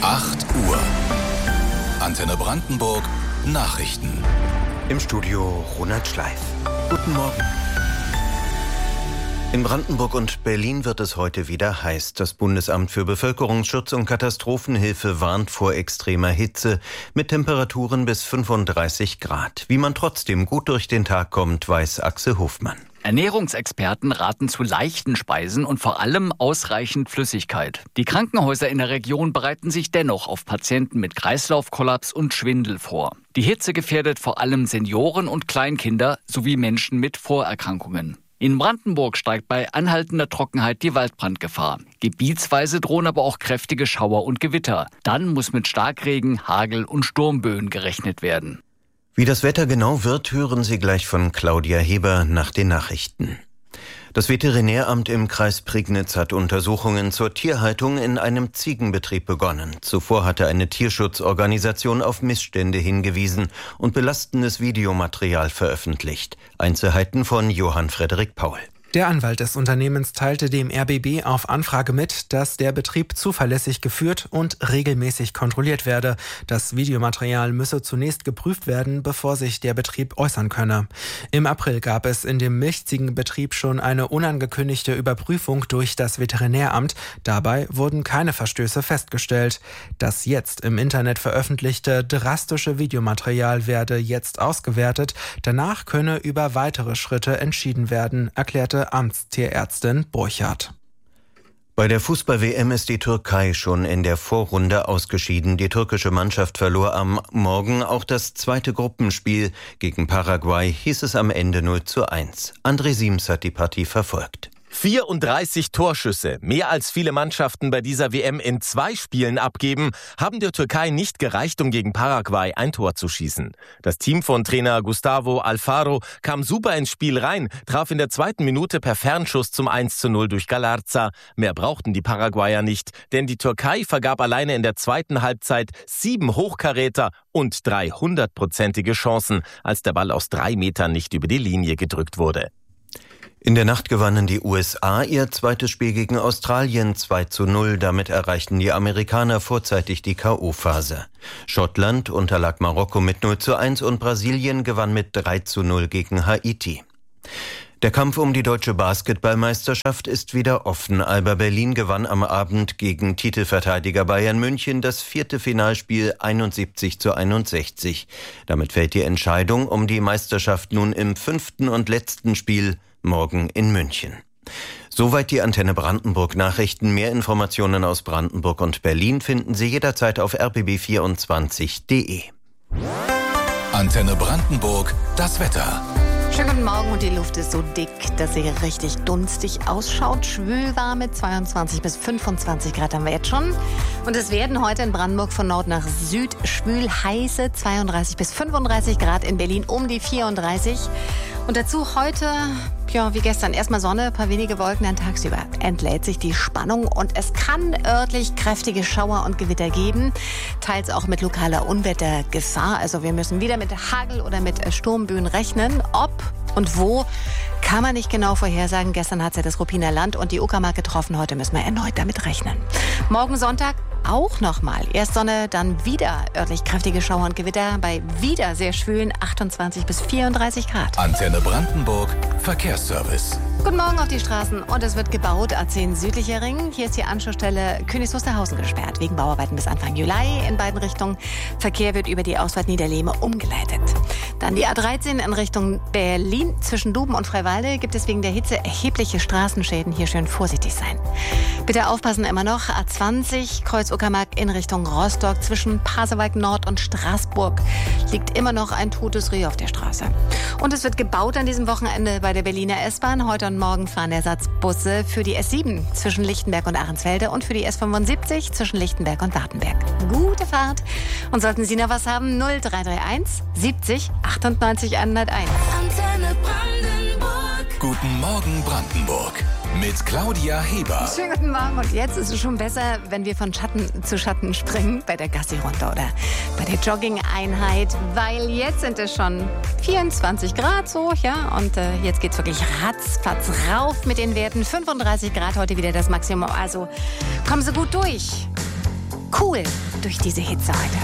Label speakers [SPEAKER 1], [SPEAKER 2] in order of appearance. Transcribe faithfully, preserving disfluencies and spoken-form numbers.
[SPEAKER 1] acht Uhr. Antenne Brandenburg Nachrichten.
[SPEAKER 2] Im Studio Ronald Schleif. Guten Morgen. In Brandenburg und Berlin wird es heute wieder heiß. Das Bundesamt für Bevölkerungsschutz und Katastrophenhilfe warnt vor extremer Hitze mit Temperaturen bis fünfunddreißig Grad. Wie man trotzdem gut durch den Tag kommt, weiß Axel Hofmann.
[SPEAKER 3] Ernährungsexperten raten zu leichten Speisen und vor allem ausreichend Flüssigkeit. Die Krankenhäuser in der Region bereiten sich dennoch auf Patienten mit Kreislaufkollaps und Schwindel vor. Die Hitze gefährdet vor allem Senioren und Kleinkinder sowie Menschen mit Vorerkrankungen. In Brandenburg steigt bei anhaltender Trockenheit die Waldbrandgefahr. Gebietsweise drohen aber auch kräftige Schauer und Gewitter. Dann muss mit Starkregen, Hagel und Sturmböen gerechnet werden.
[SPEAKER 2] Wie das Wetter genau wird, hören Sie gleich von Claudia Heber nach den Nachrichten. Das Veterinäramt im Kreis Prignitz hat Untersuchungen zur Tierhaltung in einem Ziegenbetrieb begonnen. Zuvor hatte eine Tierschutzorganisation auf Missstände hingewiesen und belastendes Videomaterial veröffentlicht. Einzelheiten von Johann Frederik Paul.
[SPEAKER 4] Der Anwalt des Unternehmens teilte dem R B B auf Anfrage mit, dass der Betrieb zuverlässig geführt und regelmäßig kontrolliert werde. Das Videomaterial müsse zunächst geprüft werden, bevor sich der Betrieb äußern könne. Im April gab es in dem Milchziegenbetrieb schon eine unangekündigte Überprüfung durch das Veterinäramt. Dabei wurden keine Verstöße festgestellt. Das jetzt im Internet veröffentlichte drastische Videomaterial werde jetzt ausgewertet. Danach könne über weitere Schritte entschieden werden, erklärte Amtstierärztin Burchardt.
[SPEAKER 2] Bei der Fußball-W M ist die Türkei schon in der Vorrunde ausgeschieden. Die türkische Mannschaft verlor am Morgen auch das zweite Gruppenspiel. Gegen Paraguay hieß es am Ende null zu eins. André Siems hat die Partie verfolgt.
[SPEAKER 5] vierunddreißig Torschüsse, mehr als viele Mannschaften bei dieser W M in zwei Spielen abgeben, haben der Türkei nicht gereicht, um gegen Paraguay ein Tor zu schießen. Das Team von Trainer Gustavo Alfaro kam super ins Spiel rein, traf in der zweiten Minute per Fernschuss zum eins zu null durch Galarza. Mehr brauchten die Paraguayer nicht, denn die Türkei vergab alleine in der zweiten Halbzeit sieben Hochkaräter und drei hundertprozentige Chancen, als der Ball aus drei Metern nicht über die Linie gedrückt wurde.
[SPEAKER 2] In der Nacht gewannen die U S A ihr zweites Spiel gegen Australien zwei zu null. Damit erreichten die Amerikaner vorzeitig die K O-Phase. Schottland unterlag Marokko mit null zu eins und Brasilien gewann mit drei zu null gegen Haiti. Der Kampf um die deutsche Basketballmeisterschaft ist wieder offen. Alba Berlin gewann am Abend gegen Titelverteidiger Bayern München das vierte Finalspiel einundsiebzig zu einundsechzig. Damit fällt die Entscheidung um die Meisterschaft nun im fünften und letzten Spiel morgen in München. Soweit die Antenne Brandenburg Nachrichten. Mehr Informationen aus Brandenburg und Berlin finden Sie jederzeit auf r b b vierundzwanzig punkt d e.
[SPEAKER 1] Antenne Brandenburg, das Wetter.
[SPEAKER 6] Schönen guten Morgen und die Luft ist so dick, dass sie richtig dunstig ausschaut. Schwülwarme zweiundzwanzig bis fünfundzwanzig Grad haben wir jetzt schon. Und es werden heute in Brandenburg von Nord nach Süd schwül heiße zweiunddreißig bis fünfunddreißig Grad, in Berlin um die vierunddreißig. Und dazu heute, ja, wie gestern, erstmal Sonne, ein paar wenige Wolken, dann tagsüber entlädt sich die Spannung und es kann örtlich kräftige Schauer und Gewitter geben, teils auch mit lokaler Unwettergefahr. Also wir müssen wieder mit Hagel oder mit Sturmböen rechnen. Ob und wo, kann man nicht genau vorhersagen. Gestern hat es ja das Ruppiner Land und die Uckermark getroffen. Heute müssen wir erneut damit rechnen. Morgen Sonntag auch nochmal. Erst Sonne, dann wieder örtlich kräftige Schauer und Gewitter bei wieder sehr schwülen achtundzwanzig bis vierunddreißig Grad.
[SPEAKER 1] Antenne Brandenburg, Verkehrsservice.
[SPEAKER 6] Guten Morgen auf die Straßen und es wird gebaut. A zehn südlicher Ring. Hier ist die Anschlussstelle Königs Wusterhausen gesperrt. Wegen Bauarbeiten bis Anfang Juli in beiden Richtungen. Verkehr wird über die Ausfahrt Niederlehme umgeleitet. Dann die A dreizehn in Richtung Berlin. Zwischen Duben und Freiwalde gibt es wegen der Hitze erhebliche Straßenschäden. Hier schön vorsichtig sein. Bitte aufpassen immer noch. A zwanzig Kreuz Uckermark in Richtung Rostock. Zwischen Pasewalk Nord und Straßburg liegt immer noch ein totes Reh auf der Straße. Und es wird gebaut an diesem Wochenende bei der Berliner S-Bahn. Heute und morgen fahren Ersatzbusse für die S sieben zwischen Lichtenberg und Ahrensfelde und für die S fünfundsiebzig zwischen Lichtenberg und Wartenberg. Gute Fahrt. Und sollten Sie noch was haben, null drei drei eins siebzig achtundneunzig hunderteins.
[SPEAKER 1] Antenne Brandenburg. Guten Morgen Brandenburg. Mit Claudia Heber.
[SPEAKER 6] Schönen guten Morgen. Und jetzt ist es schon besser, wenn wir von Schatten zu Schatten springen bei der Gassi-Runde oder bei der Jogging-Einheit, weil jetzt sind es schon vierundzwanzig Grad so, ja, und äh, jetzt geht's wirklich ratzfatz rauf mit den Werten. fünfunddreißig Grad heute wieder das Maximum, also kommen Sie gut durch. cool durch diese Hitze heute.